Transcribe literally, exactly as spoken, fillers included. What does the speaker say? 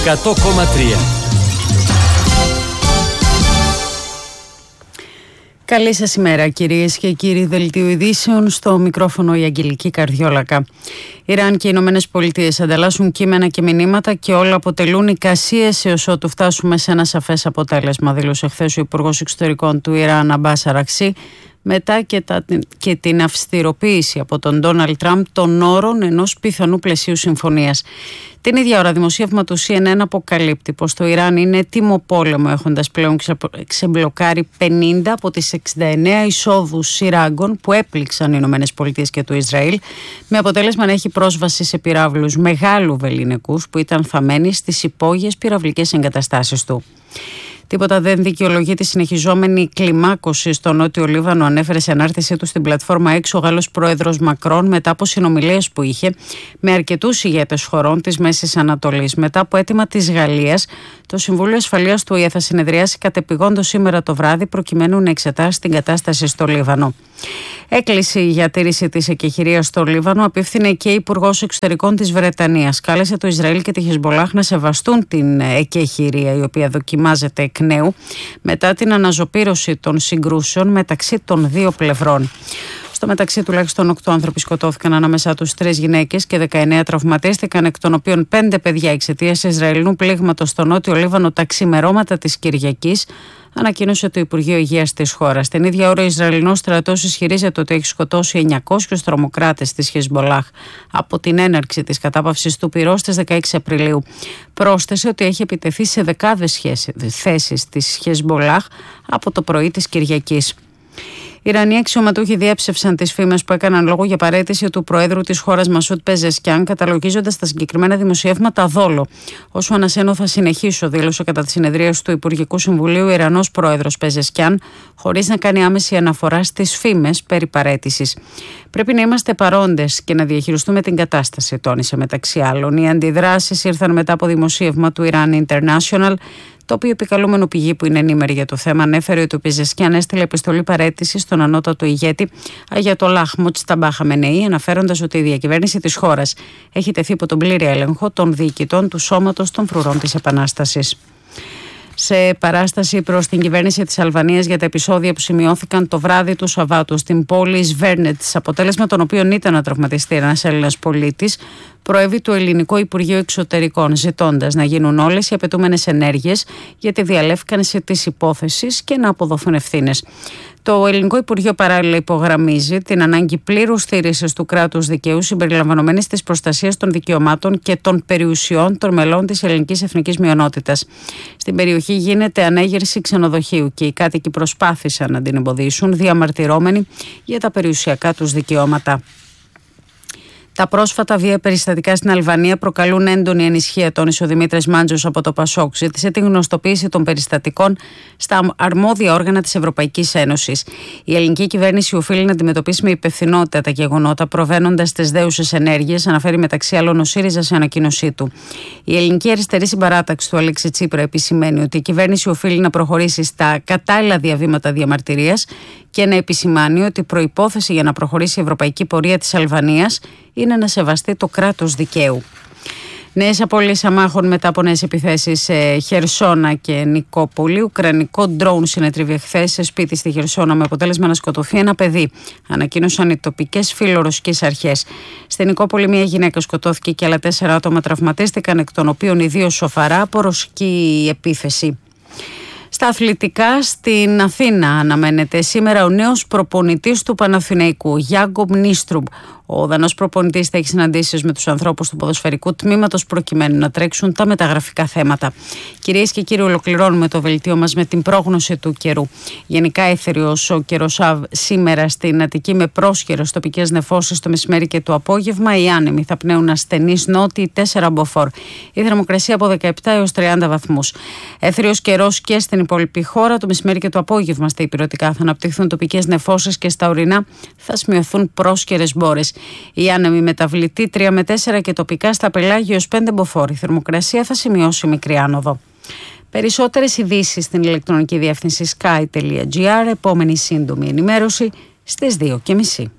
εκατό κόμμα τρία. Καλή σας ημέρα κυρίες και κύριοι. Δελτίου ειδήσεων, στο μικρόφωνο η Αγγελική Καρδιόλακα. Ιράν και οι Ηνωμένες Πολιτείες ανταλλάσσουν κείμενα και μηνύματα και όλα αποτελούν εικασίες έως ότου φτάσουμε σε ένα σαφές αποτέλεσμα, δήλωσε χθες ο Υπουργός Εξωτερικών του Ιράν Αμπάς Αρακσί, μετά και, τα, και την αυστηροποίηση από τον Ντόναλντ Τραμπ των όρων ενός πιθανού πλαισίου συμφωνίας. Την ίδια ώρα, δημοσίευμα του σι εν εν αποκαλύπτει πως το Ιράν είναι έτοιμο πόλεμο, έχοντας πλέον ξεμπλοκάρει πενήντα από τις εξήντα εννέα εισόδους σειράγκων που έπληξαν οι Ηνωμένες Πολιτείες και το Ισραήλ, με αποτέλεσμα να έχει πρόσβαση σε πυράβλους μεγάλου βεληνικούς που ήταν θαμμένοι στις υπόγειες πυραυλικές εγκαταστάσεις του. Τίποτα δεν δικαιολογεί τη συνεχιζόμενη κλιμάκωση στο Νότιο Λίβανο, ανέφερε σε ανάρτησή του στην πλατφόρμα X ο Γάλλος πρόεδρος Μακρόν μετά από συνομιλίες που είχε με αρκετούς ηγέτες χωρών της Μέσης Ανατολής. Μετά από αίτημα της Γαλλίας, το Συμβούλιο Ασφαλείας του Ο Ε Ε θα συνεδριάσει κατεπηγόντως σήμερα το βράδυ προκειμένου να εξετάσει την κατάσταση στο Λίβανο. Έκκληση για τήρηση της εκεχηρίας στο Λίβανο απίφθινε και η Υπουργός Εξωτερικών της Βρετανίας. Κάλεσε το Ισραήλ και τη Χεσμολάχ να σεβαστούν την εκεχηρία, η οποία δοκιμάζεται εκ νέου μετά την αναζωπήρωση των συγκρούσεων μεταξύ των δύο πλευρών. Στο μεταξύ, τουλάχιστον οκτώ άνθρωποι σκοτώθηκαν, ανάμεσά τους τρεις γυναίκες και δεκαεννέα τραυματίστηκαν, εκ των οποίων πέντε παιδιά εξαιτίας Ισραηλινού πλήγματος στο Νότιο Λίβανο τα ξημερώματα της Κυριακής, ανακοίνωσε το Υπουργείο Υγείας της χώρας. Την ίδια ώρα, ο Ισραηλινός στρατός ισχυρίζεται ότι έχει σκοτώσει εννιακόσιους τρομοκράτες της Χεσμολάχ από την έναρξη της κατάπαυσης του πυρός στις δεκαέξι Απριλίου. Πρόσθεσε ότι έχει επιτεθεί σε δεκάδες θέσεις της Χεσμολάχ από το πρωί της Κυριακής. Οι Ιρανοί αξιωματούχοι διέψευσαν τις φήμες που έκαναν λόγο για παραίτηση του Προέδρου της χώρας Μασούτ Πεζεσκιάν, καταλογίζοντας τα συγκεκριμένα δημοσιεύματα δόλο. Όσο ανασένω, θα συνεχίσω, δήλωσε κατά τη συνεδρίαση του Υπουργικού Συμβουλίου ο Ιρανός Πρόεδρος Πεζεσκιάν, χωρίς να κάνει άμεση αναφορά στις φήμες περί παραίτησης. Πρέπει να είμαστε παρόντες και να διαχειριστούμε την κατάσταση, τόνισε μεταξύ άλλων. Οι αντιδράσεις ήρθαν μετά από δημοσίευμα του Iran International, το οποίο επικαλούμενο πηγή που είναι ενήμερη για το θέμα ανέφερε ότι ο Πεζεσκιάν έστειλε επιστολή παραίτησης στον ανώτατο ηγέτη Αγιατολάχ Μοτζταμπά Χαμενεή, αναφέροντας ότι η διακυβέρνηση της χώρας έχει τεθεί υπό τον πλήρη έλεγχο των διοικητών του Σώματος των Φρουρών της Επανάστασης. Σε παράσταση προς την κυβέρνηση της Αλβανίας για τα επεισόδια που σημειώθηκαν το βράδυ του Σαββάτου στην πόλη Σβέρνετς, αποτέλεσμα των οποίων ήταν να τραυματιστεί ένας Έλληνας πολίτης, προέβη το Ελληνικό Υπουργείο Εξωτερικών, ζητώντας να γίνουν όλες οι απαιτούμενες ενέργειες για τη διαλεύκανση της υπόθεσης και να αποδοθούν ευθύνες. Το Ελληνικό Υπουργείο παράλληλα υπογραμμίζει την ανάγκη πλήρους στήριξης του κράτους δικαίου, συμπεριλαμβανομένης της προστασίας των δικαιωμάτων και των περιουσιών των μελών της ελληνικής εθνικής μειονότητας. Στην περιοχή γίνεται ανέγερση ξενοδοχείου και οι κάτοικοι προσπάθησαν να την εμποδίσουν, διαμαρτυρώμενοι για τα περιουσιακά τους δικαιώματα. Τα πρόσφατα βία περιστατικά στην Αλβανία προκαλούν έντονη ανησυχία, τόνισε ο Δημήτρης Μάντζος από το Πασόκ. Ζήτησε την γνωστοποίηση των περιστατικών στα αρμόδια όργανα της Ευρωπαϊκής Ένωσης. Η ελληνική κυβέρνηση οφείλει να αντιμετωπίσει με υπευθυνότητα τα γεγονότα, προβαίνοντας στις δέουσες ενέργειες, αναφέρει μεταξύ άλλων ο ΣΥΡΙΖΑ σε ανακοίνωσή του. Η ελληνική αριστερή συμπαράταξη του Αλέξη Τσίπρα επισημαίνει ότι η κυβέρνηση οφείλει να προχωρήσει στα κατάλληλα διαβήματα διαμαρτυρίας και να επισημάνει ότι προϋπόθεση για να προχωρήσει η ευρωπαϊκή πορεία της Αλβανίας είναι να σεβαστεί το κράτος δικαίου. Νέες απώλειες αμάχων μετά από νέες επιθέσεις σε Χερσόνα και Νικόπολη. Ουκρανικό ντρόουν συνετρίβει χθες σε σπίτι στη Χερσόνα με αποτέλεσμα να σκοτωθεί ένα παιδί, ανακοίνωσαν οι τοπικές φιλορωσικές αρχές. Στη Νικόπολη μια γυναίκα σκοτώθηκε και άλλα τέσσερα άτομα τραυματίστηκαν, εκ των οποίων οι δύο σοφαρά από ρωσική επίθεση. Στα αθλητικά, στην Αθήνα αναμένεται σήμερα ο νέος προπονητής του Παναθηναϊκού, Γιάγκομπ Νίστρουμπ. Ο Δανός προπονητής θα έχει συναντήσεις με τους ανθρώπους του ποδοσφαιρικού τμήματος προκειμένου να τρέξουν τα μεταγραφικά θέματα. Κυρίες και κύριοι, ολοκληρώνουμε το δελτίο μας με την πρόγνωση του καιρού. Γενικά έθεριος ο καιρός σήμερα στην Αττική με πρόσχερες τοπικές νεφώσεις το μεσημέρι και το απόγευμα. Οι άνεμοι θα πνέουν ασθενείς νότιοι τέσσερα μποφόρ. Η θερμοκρασία από δεκαεπτά έως τριάντα βαθμούς. Έθεριος καιρός και στην υπόλοιπη χώρα. Το μεσημέρι και το απόγευμα στα υπηρετικά θα αναπτυχθούν τοπικές νεφώσεις και στα ορεινά θα σημειωθούν πρόσχερες μπόρες. Οι άνεμοι μεταβλητοί τρία με τέσσερα και τοπικά στα πελάγια έως πέντε μποφόρ. Η θερμοκρασία θα σημειώσει μικρή άνοδο. Περισσότερες ειδήσεις στην ηλεκτρονική διεύθυνση sky τελεία gr. Επόμενη σύντομη ενημέρωση στις δύο και μισή.